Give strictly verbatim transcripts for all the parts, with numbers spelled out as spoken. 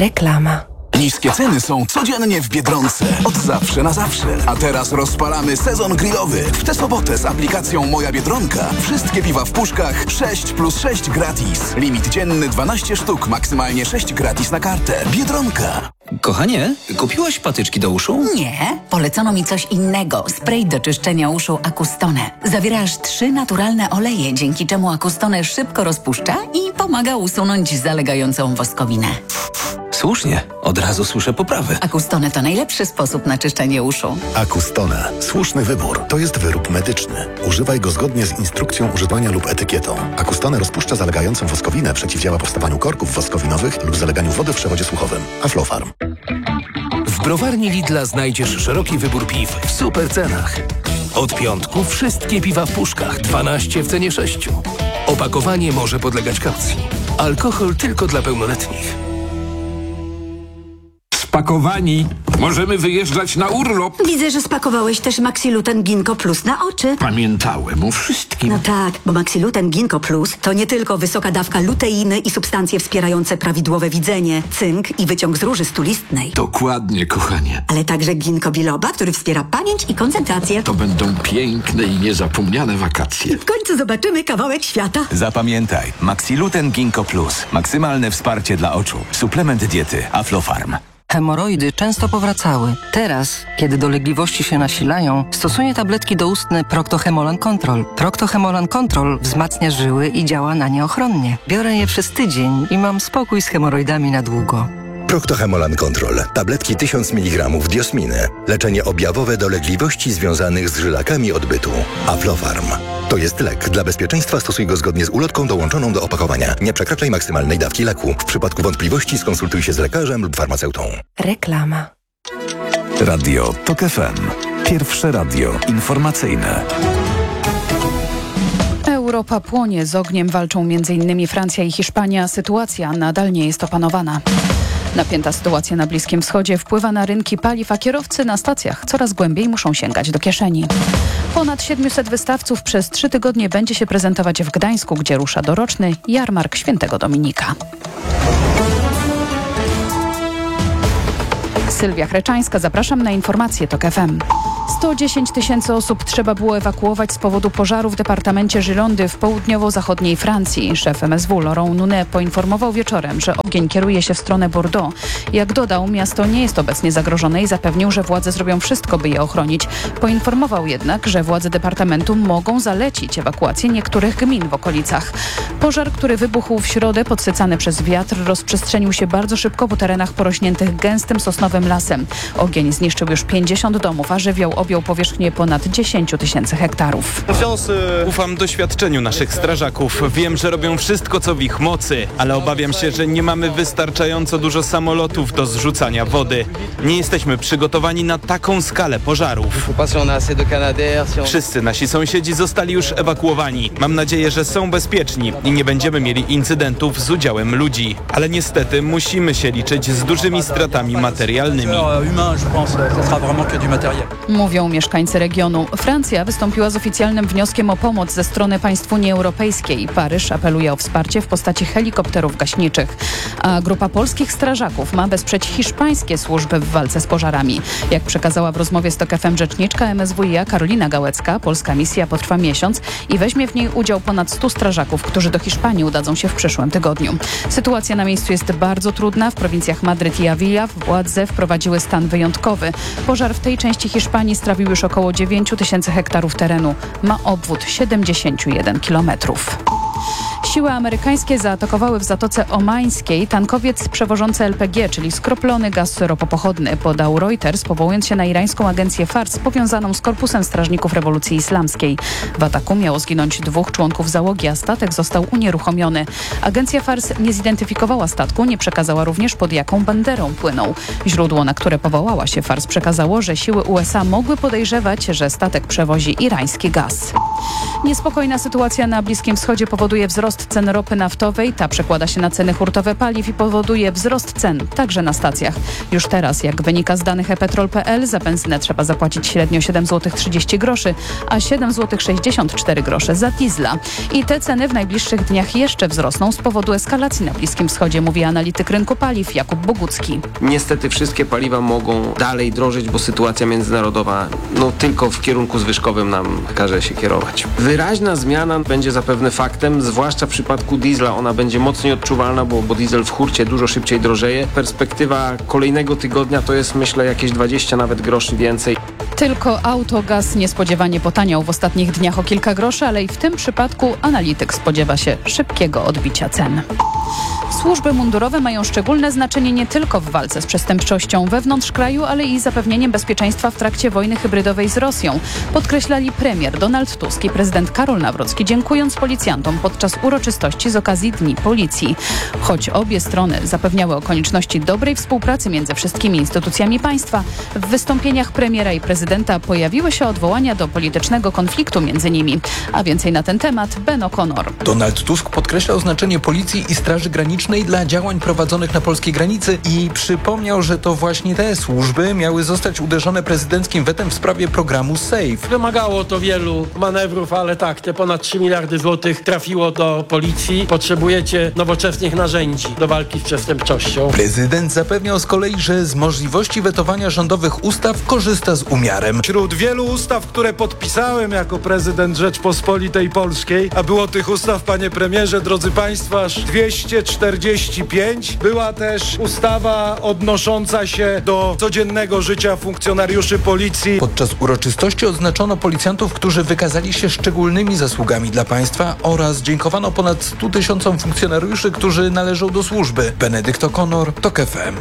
Reklama. Niskie ceny są codziennie w Biedronce. Od zawsze na zawsze. A teraz rozpalamy sezon grillowy. W tę sobotę z aplikacją Moja Biedronka. Wszystkie piwa w puszkach sześć plus sześć gratis. Limit dzienny dwanaście sztuk, maksymalnie sześć gratis na kartę. Biedronka. Kochanie, kupiłaś patyczki do uszu? Nie, polecono mi coś innego. Spray do czyszczenia uszu Acustone. Zawiera aż trzy naturalne oleje, dzięki czemu Acustone szybko rozpuszcza i pomaga usunąć zalegającą woskowinę. Słusznie, od razu słyszę poprawy. Acustone to najlepszy sposób na czyszczenie uszu. Acustone. Słuszny wybór. To jest wyrób medyczny. Używaj go zgodnie z instrukcją używania lub etykietą. Acustone rozpuszcza zalegającą woskowinę, przeciwdziała powstawaniu korków woskowinowych lub zaleganiu wody w przewodzie słuchowym. Aflofarm. W browarni Lidla znajdziesz szeroki wybór piw w super cenach. Od piątku wszystkie piwa w puszkach, dwanaście w cenie sześciu. Opakowanie może podlegać kaucji. Alkohol tylko dla pełnoletnich. Spakowani. Możemy wyjeżdżać na urlop. Widzę, że spakowałeś też Maxiluten Ginkgo Plus na oczy. Pamiętałem o wszystkim. No tak, bo Maxiluten Ginkgo Plus to nie tylko wysoka dawka luteiny i substancje wspierające prawidłowe widzenie, cynk i wyciąg z róży stulistnej. Dokładnie, kochanie. Ale także ginkgo biloba, który wspiera pamięć i koncentrację. To będą piękne i niezapomniane wakacje. W końcu zobaczymy kawałek świata. Zapamiętaj, Maxiluten Ginkgo Plus. Maksymalne wsparcie dla oczu. Suplement diety Aflofarm. Hemoroidy często powracały. Teraz, kiedy dolegliwości się nasilają, stosuję tabletki doustne Procto-Hemolan Control. Procto-Hemolan Control wzmacnia żyły i działa na nie ochronnie. Biorę je przez tydzień i mam spokój z hemoroidami na długo. Procto-Hemolan Control. Tabletki tysiąc miligramów diosminy. Leczenie objawowe dolegliwości związanych z żylakami odbytu. Aflofarm. To jest lek. Dla bezpieczeństwa stosuj go zgodnie z ulotką dołączoną do opakowania. Nie przekraczaj maksymalnej dawki leku. W przypadku wątpliwości skonsultuj się z lekarzem lub farmaceutą. Reklama. Radio TOK F M. Pierwsze radio informacyjne. Europa płonie, z ogniem walczą między innymi Francja i Hiszpania. Sytuacja nadal nie jest opanowana. Napięta sytuacja na Bliskim Wschodzie wpływa na rynki paliw, a kierowcy na stacjach coraz głębiej muszą sięgać do kieszeni. Ponad siedmiuset wystawców przez trzy tygodnie będzie się prezentować w Gdańsku, gdzie rusza doroczny jarmark Świętego Dominika. Sylwia Chreczańska, zapraszam na informacje TOK F M. sto dziesięć tysięcy osób trzeba było ewakuować z powodu pożaru w departamencie Girondy w południowo-zachodniej Francji. Szef M S W Laurent Nunez poinformował wieczorem, że ogień kieruje się w stronę Bordeaux. Jak dodał, miasto nie jest obecnie zagrożone i zapewnił, że władze zrobią wszystko, by je ochronić. Poinformował jednak, że władze departamentu mogą zalecić ewakuację niektórych gmin w okolicach. Pożar, który wybuchł w środę, podsycany przez wiatr, rozprzestrzenił się bardzo szybko po terenach porośniętych gęstym sosnowym lasem. Ogień zniszczył już pięćdziesiąt domów, a żywioł objął powierzchnię ponad dziesięć tysięcy hektarów. Ufam doświadczeniu naszych strażaków. Wiem, że robią wszystko, co w ich mocy, ale obawiam się, że nie mamy wystarczająco dużo samolotów do zrzucania wody. Nie jesteśmy przygotowani na taką skalę pożarów. Wszyscy nasi sąsiedzi zostali już ewakuowani. Mam nadzieję, że są bezpieczni i nie będziemy mieli incydentów z udziałem ludzi. Ale niestety musimy się liczyć z dużymi stratami materialnymi. Mówią mieszkańcy regionu. Francja wystąpiła z oficjalnym wnioskiem o pomoc ze strony państw Unii Europejskiej. Paryż apeluje o wsparcie w postaci helikopterów gaśniczych. A grupa polskich strażaków ma wesprzeć hiszpańskie służby w walce z pożarami. Jak przekazała w rozmowie z TOK F M rzeczniczka M S W i A Karolina Gałecka, polska misja potrwa miesiąc i weźmie w niej udział ponad stu strażaków, którzy do Hiszpanii udadzą się w przyszłym tygodniu. Sytuacja na miejscu jest bardzo trudna. W prowincjach Madryt i Avila władze wprowadziły stan wyjątkowy. Pożar w tej części Hiszpanii strawił już około dziewięć tysięcy hektarów terenu. Ma obwód siedemdziesiąt jeden kilometrów. Siły amerykańskie zaatakowały w Zatoce Omańskiej tankowiec przewożący L P G, czyli skroplony gaz ropopochodny, podał Reuters, powołując się na irańską agencję Fars powiązaną z Korpusem Strażników Rewolucji Islamskiej. W ataku miało zginąć dwóch członków załogi, a statek został unieruchomiony. Agencja Fars nie zidentyfikowała statku, nie przekazała również, pod jaką banderą płynął. Źródło, na które powołała się Fars, przekazało, że siły U S A mogły podejrzewać, że statek przewozi irański gaz. Niespokojna sytuacja na Bliskim Wschodzie powoduje wzrost wzrost cen ropy naftowej. Ta przekłada się na ceny hurtowe paliw i powoduje wzrost cen, także na stacjach. Już teraz, jak wynika z danych e petrol kropka pe el, za benzynę trzeba zapłacić średnio siedem złotych trzydzieści groszy, a siedem złotych sześćdziesiąt cztery grosze za diesla. I te ceny w najbliższych dniach jeszcze wzrosną z powodu eskalacji na Bliskim Wschodzie, mówi analityk rynku paliw Jakub Bogucki. Niestety wszystkie paliwa mogą dalej drożyć, bo sytuacja międzynarodowa no tylko w kierunku zwyżkowym nam każe się kierować. Wyraźna zmiana będzie zapewne faktem, zwłaszcza w przypadku diesla. Ona będzie mocniej odczuwalna, bo, bo diesel w hurcie dużo szybciej drożeje. Perspektywa kolejnego tygodnia to jest, myślę, jakieś dwadzieścia nawet groszy więcej. Tylko autogaz niespodziewanie potaniał w ostatnich dniach o kilka groszy, ale i w tym przypadku analityk spodziewa się szybkiego odbicia cen. Służby mundurowe mają szczególne znaczenie nie tylko w walce z przestępczością wewnątrz kraju, ale i zapewnieniem bezpieczeństwa w trakcie wojny hybrydowej z Rosją. Podkreślali premier Donald Tusk i prezydent Karol Nawrocki, dziękując policjantom podczas uroczystości z okazji Dni Policji. Choć obie strony zapewniały o konieczności dobrej współpracy między wszystkimi instytucjami państwa, w wystąpieniach premiera i prezydenta pojawiły się odwołania do politycznego konfliktu między nimi. A więcej na ten temat Ben O'Connor. Donald Tusk podkreślał znaczenie policji i Straży Granicznej dla działań prowadzonych na polskiej granicy i przypomniał, że to właśnie te służby miały zostać uderzone prezydenckim wetem w sprawie programu SAFE. Wymagało to wielu manewrów, ale tak, te ponad trzy miliardy złotych trafiło do policji. Potrzebujecie nowoczesnych narzędzi do walki z przestępczością. Prezydent zapewniał z kolei, że z możliwości wetowania rządowych ustaw korzysta z umiarem. Wśród wielu ustaw, które podpisałem jako prezydent Rzeczpospolitej Polskiej, a było tych ustaw, panie premierze, drodzy państwo, aż dwieście czterdzieści pięć. Była też ustawa odnosząca się do codziennego życia funkcjonariuszy policji. Podczas uroczystości odznaczono policjantów, którzy wykazali się szczególnymi zasługami dla państwa oraz dziękowano ponad stu tysiącom funkcjonariuszy, którzy należą do służby. Benedykt O'Connor, TOK F M.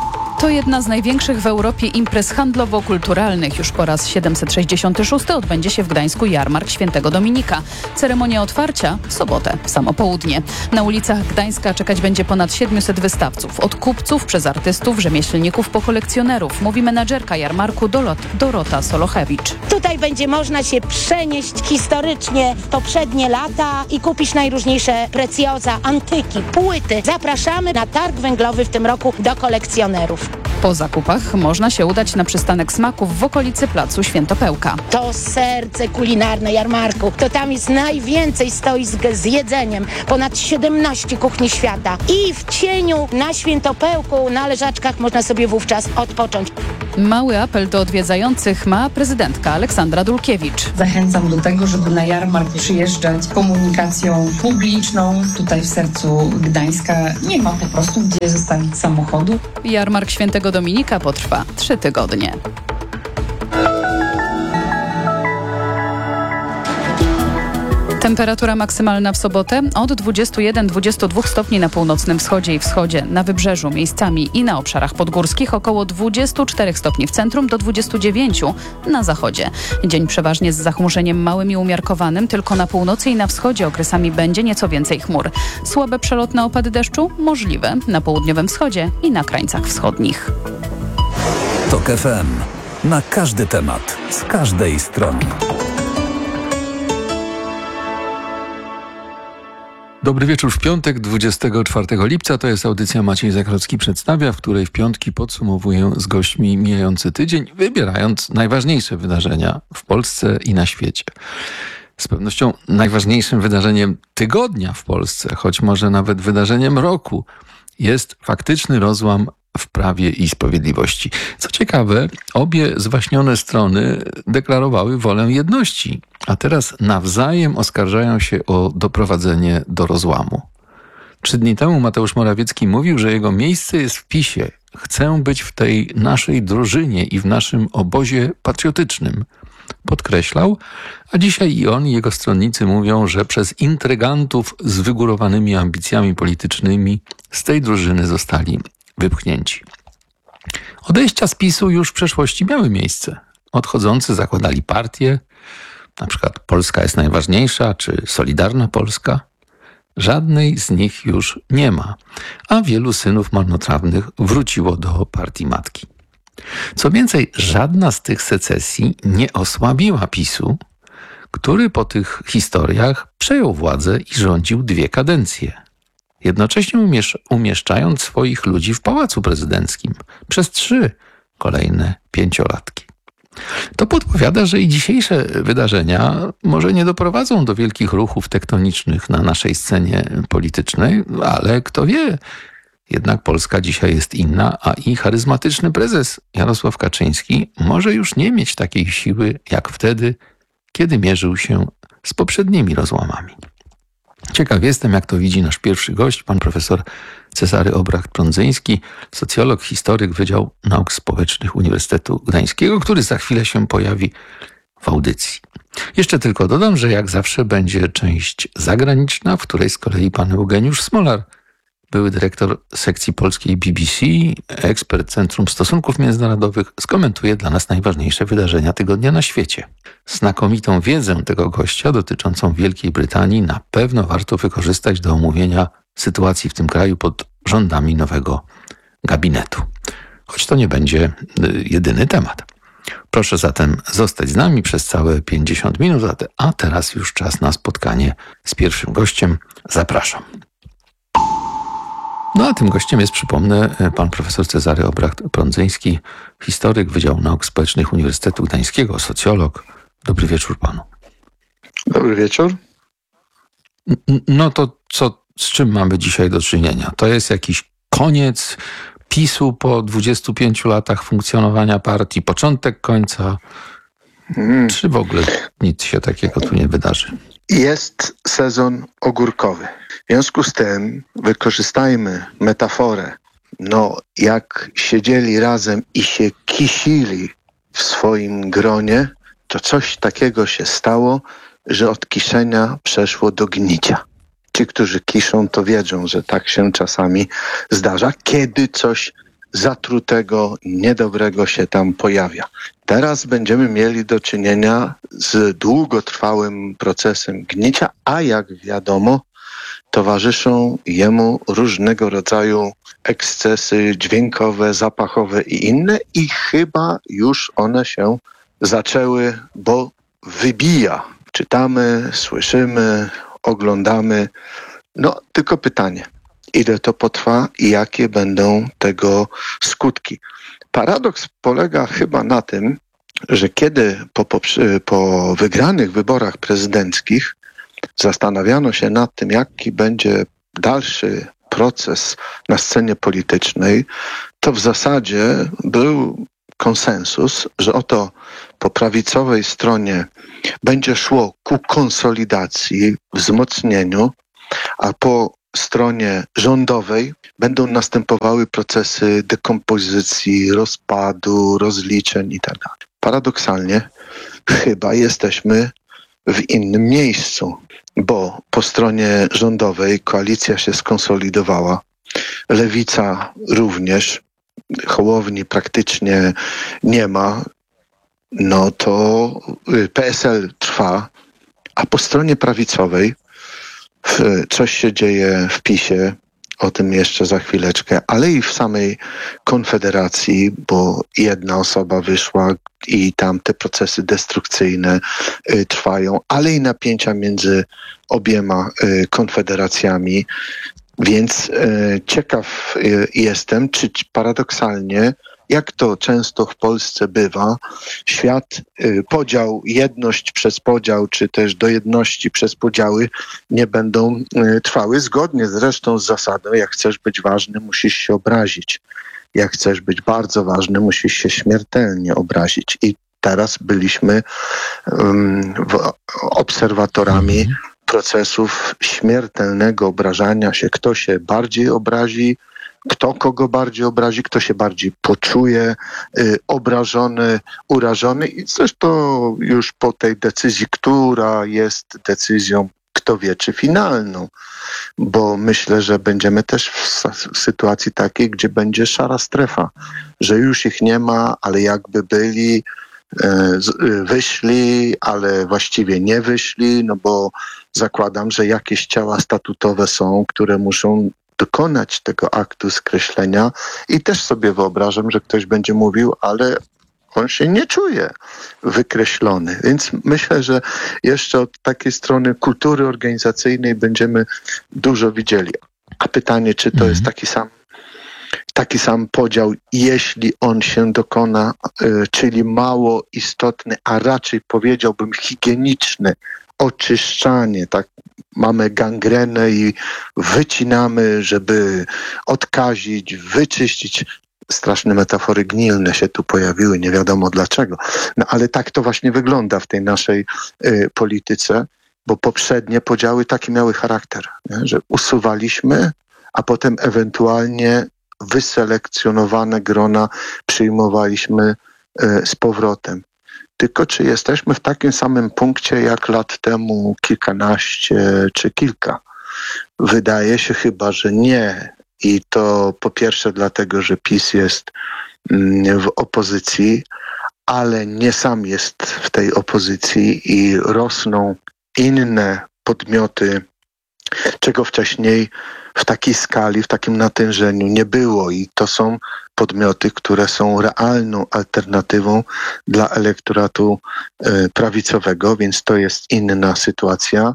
To jedna z największych w Europie imprez handlowo-kulturalnych. Już po raz siedemset sześćdziesiąty szósty odbędzie się w Gdańsku jarmark Świętego Dominika. Ceremonia otwarcia w sobotę, w samo południe. Na ulicach Gdańska czekać będzie ponad siedmiuset wystawców. Od kupców przez artystów, rzemieślników po kolekcjonerów, mówi menadżerka jarmarku Dorota Solochewicz. Tutaj będzie można się przenieść historycznie w poprzednie lata i kupić najróżniejsze precjoza, antyki, płyty. Zapraszamy na targ węglowy w tym roku do kolekcjonerów. Po zakupach można się udać na przystanek smaków w okolicy placu Świętopełka. To serce kulinarne jarmarku. To tam jest najwięcej stoisk z jedzeniem. Ponad siedemnaście kuchni świata. I w cieniu na Świętopełku, na leżaczkach można sobie wówczas odpocząć. Mały apel do odwiedzających ma prezydentka Aleksandra Dulkiewicz. Zachęcam do tego, żeby na jarmark przyjeżdżać komunikacją publiczną. Tutaj w sercu Gdańska nie ma po prostu gdzie zostawić samochodu. Jarmark Świętego Dominika potrwa trzy tygodnie. Temperatura maksymalna w sobotę od dwudziestu jeden do dwudziestu dwóch stopni na północnym wschodzie i wschodzie, na wybrzeżu miejscami i na obszarach podgórskich, około dwudziestu czterech stopni w centrum do dwudziestu dziewięciu na zachodzie. Dzień przeważnie z zachmurzeniem małym i umiarkowanym, tylko na północy i na wschodzie okresami będzie nieco więcej chmur. Słabe przelotne opady deszczu możliwe na południowym wschodzie i na krańcach wschodnich. TOK F M. Na każdy temat, z każdej strony. Dobry wieczór w piątek, dwudziestego czwartego lipca. To jest audycja Maciej Zakrocki przedstawia, w której w piątki podsumowuję z gośćmi mijający tydzień, wybierając najważniejsze wydarzenia w Polsce i na świecie. Z pewnością najważniejszym wydarzeniem tygodnia w Polsce, choć może nawet wydarzeniem roku, jest faktyczny rozłam w Prawie i Sprawiedliwości. Co ciekawe, obie zwaśnione strony deklarowały wolę jedności, a teraz nawzajem oskarżają się o doprowadzenie do rozłamu. Trzy dni temu Mateusz Morawiecki mówił, że jego miejsce jest w PiS-ie. Chcę być w tej naszej drużynie i w naszym obozie patriotycznym. Podkreślał, a dzisiaj i on i jego stronnicy mówią, że przez intrygantów z wygórowanymi ambicjami politycznymi z tej drużyny zostali wypchnięci. Odejścia z PiS-u już w przeszłości miały miejsce. Odchodzący zakładali partie, na przykład Polska jest najważniejsza, czy Solidarna Polska. Żadnej z nich już nie ma, a wielu synów marnotrawnych wróciło do partii matki. Co więcej, żadna z tych secesji nie osłabiła PiS-u, który po tych historiach przejął władzę i rządził dwie kadencje, jednocześnie umiesz- umieszczając swoich ludzi w Pałacu Prezydenckim przez trzy kolejne pięciolatki. To podpowiada, że i dzisiejsze wydarzenia może nie doprowadzą do wielkich ruchów tektonicznych na naszej scenie politycznej, ale kto wie, jednak Polska dzisiaj jest inna, a i charyzmatyczny prezes Jarosław Kaczyński może już nie mieć takiej siły jak wtedy, kiedy mierzył się z poprzednimi rozłamami. Ciekaw jestem, jak to widzi nasz pierwszy gość, pan profesor Cezary Obrat-Prądzyński, socjolog, historyk Wydział Nauk Społecznych Uniwersytetu Gdańskiego, który za chwilę się pojawi w audycji. Jeszcze tylko dodam, że jak zawsze będzie część zagraniczna, w której z kolei pan Eugeniusz Smolar, były dyrektor sekcji polskiej B B C, ekspert Centrum Stosunków Międzynarodowych, skomentuje dla nas najważniejsze wydarzenia tygodnia na świecie. Znakomitą wiedzę tego gościa dotyczącą Wielkiej Brytanii na pewno warto wykorzystać do omówienia sytuacji w tym kraju pod rządami nowego gabinetu. Choć to nie będzie jedyny temat. Proszę zatem zostać z nami przez całe pięćdziesiąt minut, a teraz już czas na spotkanie z pierwszym gościem. Zapraszam. No a tym gościem jest, przypomnę, pan profesor Cezary Obrat-Prądzyński, historyk Wydziału Nauk Społecznych Uniwersytetu Gdańskiego, socjolog. Dobry wieczór panu. Dobry wieczór. No to co, z czym mamy dzisiaj do czynienia? To jest jakiś koniec PiSu po dwudziestu pięciu latach funkcjonowania partii, początek końca? Hmm. Czy w ogóle nic się takiego tu nie wydarzy? Jest sezon ogórkowy. W związku z tym wykorzystajmy metaforę. No, jak siedzieli razem i się kisili w swoim gronie, to coś takiego się stało, że od kiszenia przeszło do gnicia. Ci, którzy kiszą, to wiedzą, że tak się czasami zdarza, kiedy coś zatrutego, niedobrego się tam pojawia. Teraz będziemy mieli do czynienia z długotrwałym procesem gnicia, a jak wiadomo, towarzyszą jemu różnego rodzaju ekscesy dźwiękowe, zapachowe i inne i chyba już one się zaczęły, bo wybija. Czytamy, słyszymy, oglądamy. No, tylko pytanie, ile to potrwa i jakie będą tego skutki. Paradoks polega chyba na tym, że kiedy po, po, po wygranych wyborach prezydenckich zastanawiano się nad tym, jaki będzie dalszy proces na scenie politycznej, to w zasadzie był konsensus, że oto po prawicowej stronie będzie szło ku konsolidacji, wzmocnieniu, a po stronie rządowej będą następowały procesy dekompozycji, rozpadu, rozliczeń itd. Paradoksalnie chyba jesteśmy w innym miejscu, bo po stronie rządowej koalicja się skonsolidowała, lewica również, Hołowni praktycznie nie ma, no to P S L trwa, a po stronie prawicowej coś się dzieje w PiSie, o tym jeszcze za chwileczkę, ale i w samej Konfederacji, bo jedna osoba wyszła i tam te procesy destrukcyjne y, trwają, ale i napięcia między obiema y, konfederacjami. Więc y, ciekaw y, jestem, czy paradoksalnie, jak to często w Polsce bywa, świat, y, podział, jedność przez podział, czy też do jedności przez podziały nie będą y, trwały. Zgodnie zresztą z zasadą, jak chcesz być ważny, musisz się obrazić. Jak chcesz być bardzo ważny, musisz się śmiertelnie obrazić. I teraz byliśmy um, w, obserwatorami mm. procesów śmiertelnego obrażania się. Kto się bardziej obrazi, kto kogo bardziej obrazi, kto się bardziej poczuje y, obrażony, urażony. I zresztą już po tej decyzji, która jest decyzją, kto wie, czy finalną, bo myślę, że będziemy też w, w sytuacji takiej, gdzie będzie szara strefa, że już ich nie ma, ale jakby byli, wyszli, ale właściwie nie wyszli, no bo zakładam, że jakieś ciała statutowe są, które muszą dokonać tego aktu skreślenia i też sobie wyobrażam, że ktoś będzie mówił, ale On się nie czuje wykreślony. Więc myślę, że jeszcze od takiej strony kultury organizacyjnej będziemy dużo widzieli. A pytanie, czy to mhm. jest taki sam taki sam podział, jeśli on się dokona, y, czyli mało istotny, a raczej powiedziałbym higieniczny, oczyszczanie, tak, mamy gangrenę i wycinamy, żeby odkazić, wyczyścić. Straszne metafory gnilne się tu pojawiły, nie wiadomo dlaczego. No ale tak to właśnie wygląda w tej naszej y, polityce, bo poprzednie podziały taki miały charakter, nie? Że usuwaliśmy, a potem ewentualnie wyselekcjonowane grona przyjmowaliśmy y, z powrotem. Tylko czy jesteśmy w takim samym punkcie jak lat temu kilkanaście czy kilka? Wydaje się chyba, że nie. I to po pierwsze dlatego, że PiS jest mm, w opozycji, ale nie sam jest w tej opozycji i rosną inne podmioty, czego wcześniej w takiej skali, w takim natężeniu nie było. I to są podmioty, które są realną alternatywą dla elektoratu y, prawicowego, więc to jest inna sytuacja.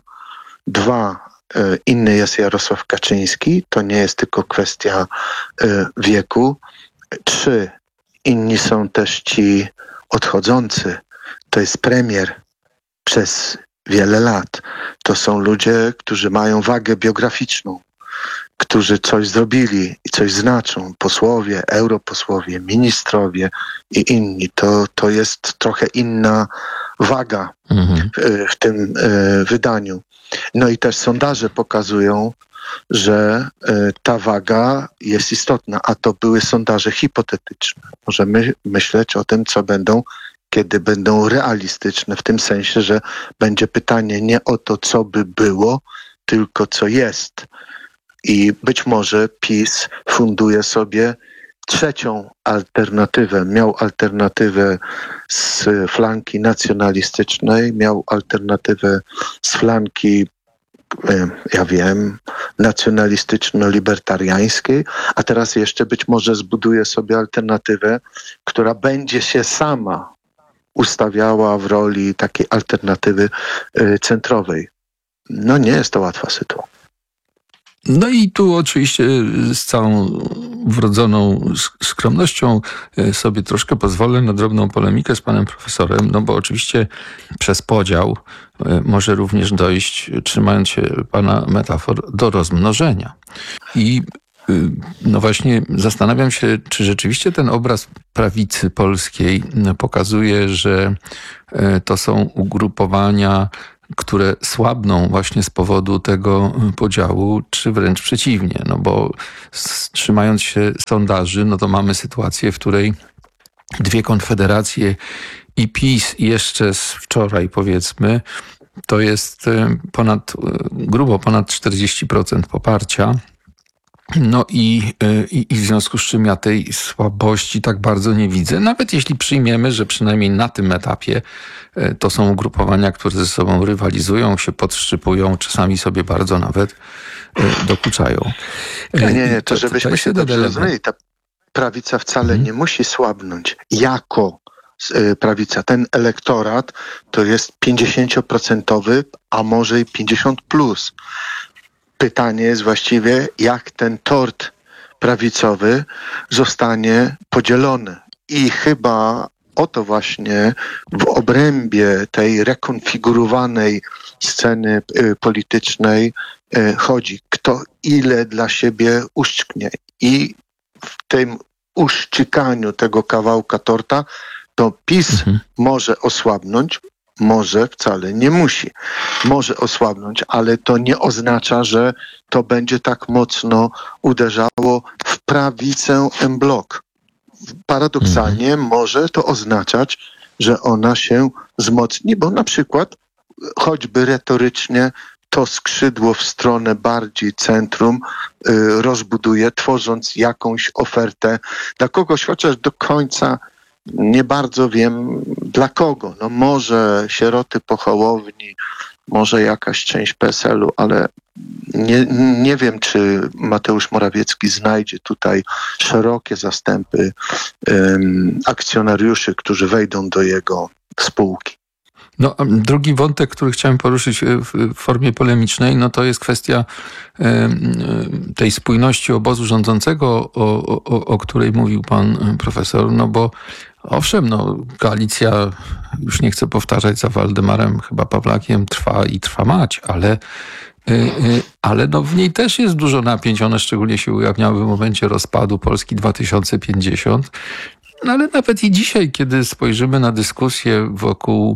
Dwa, y, inny jest Jarosław Kaczyński, to nie jest tylko kwestia y, wieku. Trzy, inni są też ci odchodzący. To jest premier przez wiele lat. To są ludzie, którzy mają wagę biograficzną, którzy coś zrobili i coś znaczą. Posłowie, europosłowie, ministrowie i inni. To, to jest trochę inna waga mhm. w, w tym y, wydaniu. No i też sondaże pokazują, że y, ta waga jest istotna, a to były sondaże hipotetyczne. Możemy myśleć o tym, co będą, kiedy będą realistyczne, w tym sensie, że będzie pytanie nie o to, co by było, tylko co jest. I być może PiS funduje sobie trzecią alternatywę. Miał alternatywę z flanki nacjonalistycznej, miał alternatywę z flanki, ja wiem, nacjonalistyczno-libertariańskiej, a teraz jeszcze być może zbuduje sobie alternatywę, która będzie się sama ustawiała w roli takiej alternatywy y, centrowej. No nie jest to łatwa sytuacja. No i tu oczywiście z całą wrodzoną skromnością sobie troszkę pozwolę na drobną polemikę z panem profesorem, no bo oczywiście przez podział może również dojść, trzymając się pana metafor, do rozmnożenia. I no właśnie zastanawiam się, czy rzeczywiście ten obraz prawicy polskiej pokazuje, że to są ugrupowania, które słabną właśnie z powodu tego podziału, czy wręcz przeciwnie. No bo trzymając się sondaży, no to mamy sytuację, w której dwie konfederacje i PiS jeszcze z wczoraj, powiedzmy, to jest ponad, grubo ponad czterdzieści procent poparcia. No i, i, i w związku z czym ja tej słabości tak bardzo nie widzę. Nawet jeśli przyjmiemy, że przynajmniej na tym etapie to są ugrupowania, które ze sobą rywalizują, się podszczypują, czasami sobie bardzo nawet dokuczają. Nie, nie, to żebyśmy to, to się dobrze rozumieli. Ta prawica wcale hmm. nie musi słabnąć jako prawica. Ten elektorat to jest pięćdziesięcioprocentowy, a może i pięćdziesiąt plus. Pytanie jest właściwie, jak ten tort prawicowy zostanie podzielony. I chyba o to właśnie w obrębie tej rekonfigurowanej sceny y, politycznej y, chodzi. Kto ile dla siebie uszczknie. I w tym uszczykaniu tego kawałka torta to PiS mhm. może osłabnąć, może wcale nie musi. Może osłabnąć, ale to nie oznacza, że to będzie tak mocno uderzało w prawicę en bloc. Paradoksalnie mhm. może to oznaczać, że ona się wzmocni, bo na przykład choćby retorycznie to skrzydło w stronę bardziej centrum y, rozbuduje, tworząc jakąś ofertę dla kogoś, chociaż do końca nie bardzo wiem dla kogo. No może sieroty po Hołowni, może jakaś część P S L u, ale nie, nie wiem, czy Mateusz Morawiecki znajdzie tutaj szerokie zastępy um, akcjonariuszy, którzy wejdą do jego spółki. No, drugi wątek, który chciałem poruszyć w formie polemicznej, no to jest kwestia tej spójności obozu rządzącego, o, o, o której mówił pan profesor, no bo owszem, no, koalicja, już nie chcę powtarzać za Waldemarem, chyba Pawlakiem, trwa i trwa mać, ale, ale no w niej też jest dużo napięć, one szczególnie się ujawniały w momencie rozpadu Polski dwa tysiące pięćdziesiąt, no ale nawet i dzisiaj, kiedy spojrzymy na dyskusję wokół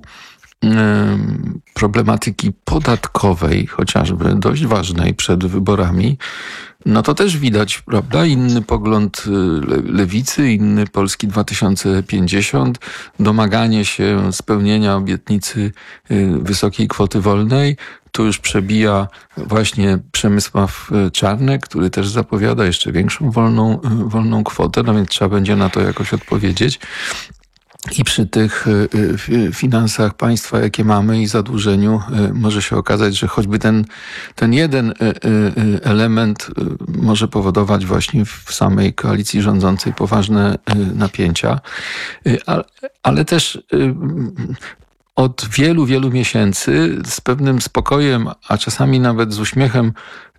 problematyki podatkowej, chociażby dość ważnej przed wyborami, no to też widać, prawda, inny pogląd lewicy, inny Polski dwa tysiące pięćdziesiąt, domaganie się spełnienia obietnicy wysokiej kwoty wolnej. Tu już przebija właśnie Przemysław Czarnek, który też zapowiada jeszcze większą wolną, wolną kwotę, no więc trzeba będzie na to jakoś odpowiedzieć. I przy tych finansach państwa, jakie mamy i zadłużeniu, może się okazać, że choćby ten, ten jeden element może powodować właśnie w samej koalicji rządzącej poważne napięcia. Ale, ale też od wielu, wielu miesięcy z pewnym spokojem, a czasami nawet z uśmiechem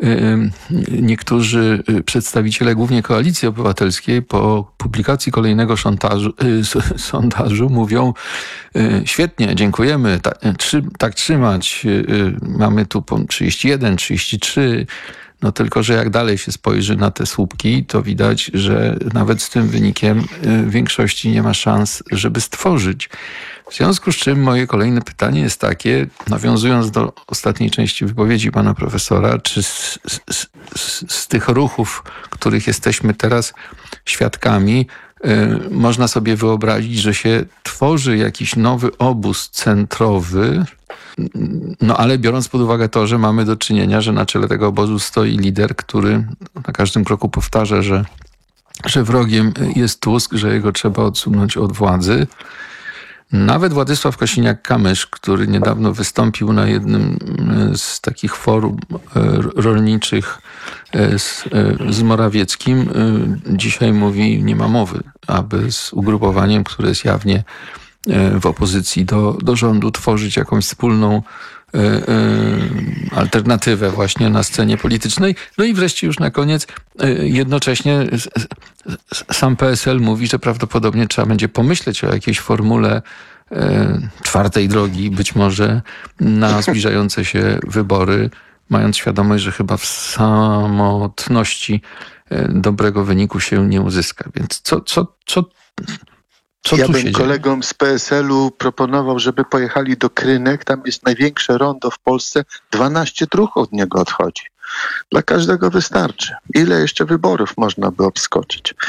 niektórzy przedstawiciele głównie Koalicji Obywatelskiej po publikacji kolejnego sondażu, sondażu mówią: świetnie, dziękujemy, tak, tak trzymać, mamy tu trzydzieści jeden, trzydzieści trzy. No tylko, że jak dalej się spojrzy na te słupki, to widać, że nawet z tym wynikiem większości nie ma szans, żeby stworzyć. W związku z czym moje kolejne pytanie jest takie, nawiązując do ostatniej części wypowiedzi pana profesora, czy z, z, z, z tych ruchów, których jesteśmy teraz świadkami, y, można sobie wyobrazić, że się tworzy jakiś nowy obóz centrowy, no ale biorąc pod uwagę to, że mamy do czynienia, że na czele tego obozu stoi lider, który na każdym kroku powtarza, że, że wrogiem jest Tusk, że jego trzeba odsunąć od władzy. Nawet Władysław Kosiniak-Kamysz, który niedawno wystąpił na jednym z takich forum rolniczych z, z Morawieckim, dzisiaj mówi, nie ma mowy, aby z ugrupowaniem, które jest jawnie w opozycji do, do rządu, tworzyć jakąś wspólną alternatywę właśnie na scenie politycznej. No i wreszcie już na koniec, jednocześnie sam P S L mówi, że prawdopodobnie trzeba będzie pomyśleć o jakiejś formule czwartej drogi, być może na zbliżające się wybory, mając świadomość, że chyba w samotności dobrego wyniku się nie uzyska. Więc co, co, co, co ja tu bym się kolegom z P S L u proponował, żeby pojechali do Krynek, tam jest największe rondo w Polsce, dwanaście dróg od niego odchodzi. Dla każdego wystarczy. Ile jeszcze wyborów można by obskoczyć?